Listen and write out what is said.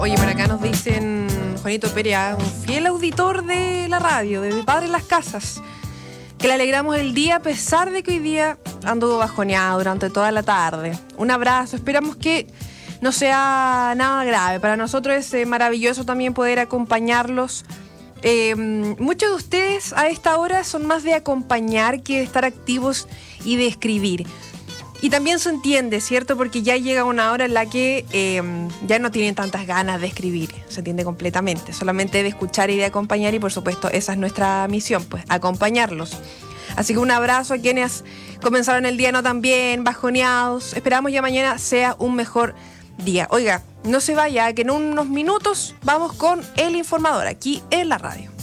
Oye, por acá nos dicen Juanito Perea, un fiel auditor de la radio, de Mi Padre en las Casas, que le alegramos el día a pesar de que hoy día anduvo bajoneado durante toda la tarde. Un abrazo, esperamos que no sea nada grave. Para nosotros es maravilloso también poder acompañarlos. Muchos de ustedes a esta hora son más de acompañar que de estar activos y de escribir. Y también se entiende, ¿cierto? Porque ya llega una hora en la que ya no tienen tantas ganas de escribir. Se entiende completamente. Solamente de escuchar y de acompañar. Y por supuesto, esa es nuestra misión, pues, acompañarlos. Así que un abrazo a quienes comenzaron el día no tan bien, bajoneados. Esperamos ya mañana sea un mejor día. Oiga, no se vaya, que en unos minutos vamos con El Informador, aquí en la radio.